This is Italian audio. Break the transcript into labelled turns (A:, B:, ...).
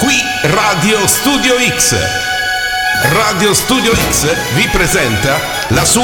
A: Qui Radio Studio X. Radio Studio X vi presenta la sua